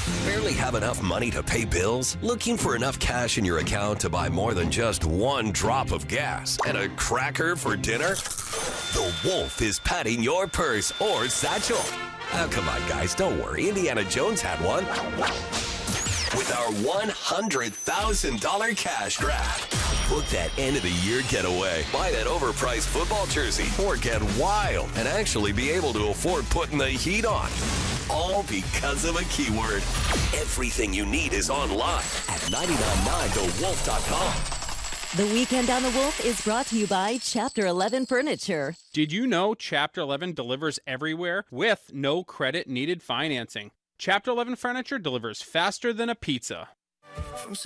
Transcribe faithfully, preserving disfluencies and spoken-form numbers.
Barely have enough money to pay bills? Looking for enough cash in your account to buy more than just one drop of gas and a cracker for dinner? The Wolf is patting your purse or satchel. Oh, come on, guys, don't worry. Indiana Jones had one. With our one hundred thousand dollars cash grab. Book that end-of-the-year getaway. Buy that overpriced football jersey or get wild and actually be able to afford putting the heat on. All because of a keyword. Everything you need is online at nine nine nine the wolf dot com. The Weekend on the Wolf is brought to you by Chapter eleven Furniture. Did you know Chapter eleven delivers everywhere with no credit needed financing? Chapter eleven Furniture delivers faster than a pizza.